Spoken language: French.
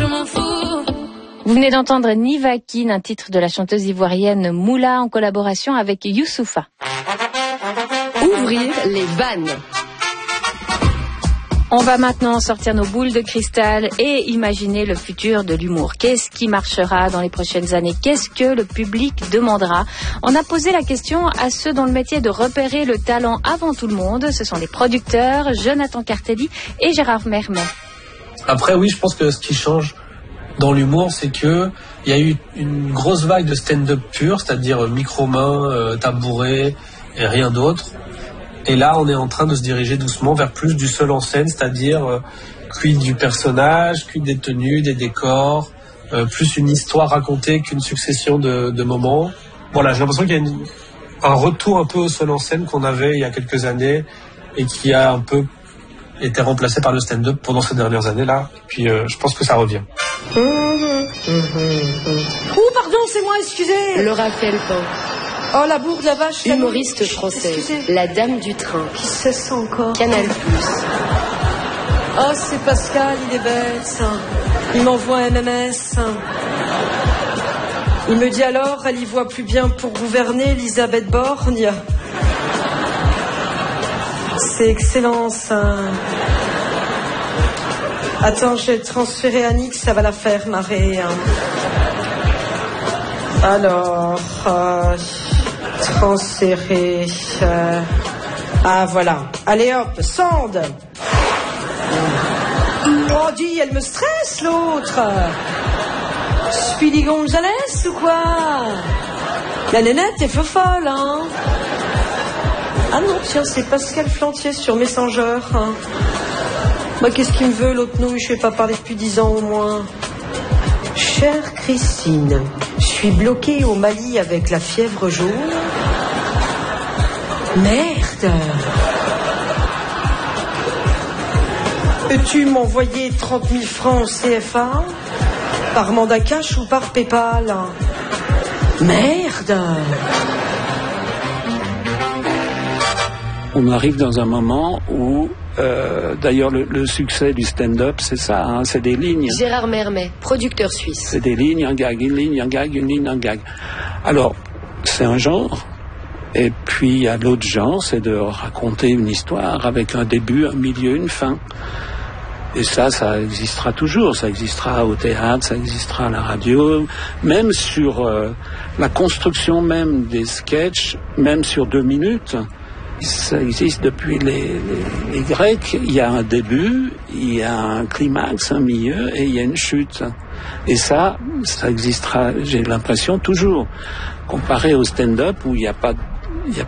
je m'en fous. Vous venez d'entendre Nivakin, un titre de la chanteuse ivoirienne Moula en collaboration avec Youssoufa. Ouvrir les vannes. On va maintenant sortir nos boules de cristal et imaginer le futur de l'humour. Qu'est-ce qui marchera dans les prochaines années? Qu'est-ce que le public demandera? On a posé la question à ceux dont le métier est de repérer le talent avant tout le monde. Ce sont les producteurs Jonathan Cartelli et Gérard Mermet. Après, oui, je pense que ce qui change dans l'humour, c'est que il y a eu une grosse vague de stand-up pur, c'est-à-dire micro-main, tabouret et rien d'autre. Et là, on est en train de se diriger doucement vers plus du seul en scène, c'est-à-dire quid du personnage, quid des tenues, des décors, plus une histoire racontée qu'une succession de moments. Voilà, j'ai l'impression qu'il y a un retour un peu au seul en scène qu'on avait il y a quelques années et qui a un peu été remplacé par le stand-up pendant ces dernières années-là. Et puis, je pense que ça revient. Oh, pardon, c'est moi, excusez. Laura Felpin. Oh, la bourde, la vache. Humoriste française. Excusez. La dame du train. Qui c'est ça encore? Canal+. Oh, c'est Pascal, il est bête. Il m'envoie un MMS. Il me dit alors, elle y voit plus bien pour gouverner, Elisabeth Borgne. C'est excellent, ça. Attends, je vais transférer à Nick, ça va la faire marrer. Alors, transférer. Ah, voilà. Allez hop, Sand. Oh, dis, elle me stresse, l'autre. Speedy Gonzalez ou quoi? La nénette est feu folle, hein. Ah non, tiens, c'est Pascal Flantier sur Messenger. Hein. Bah, qu'est-ce qu'il me veut, l'autre nouille? Je ne vais pas parler depuis 10 ans au moins. Chère Christine, je suis bloquée au Mali avec la fièvre jaune. Merde. Peux-tu m'envoyer 30 000 francs CFA? Par mandat cash ou par PayPal? Merde. On arrive dans un moment où, d'ailleurs, le succès du stand-up, c'est ça, hein, c'est des lignes. Gérard Mermet, producteur suisse. C'est des lignes, un gag, une ligne, un gag, une ligne, un gag. Alors, c'est un genre. Et puis, il y a l'autre genre, c'est de raconter une histoire avec un début, un milieu, une fin. Et ça existera toujours. Ça existera au théâtre, ça existera à la radio, même sur la construction même des sketchs, même sur 2 minutes. Ça existe depuis les Grecs. Il y a un début, il y a un climax, un milieu, et il y a une chute. Et ça existera, j'ai l'impression, toujours. Comparé au stand-up où il n'y a pas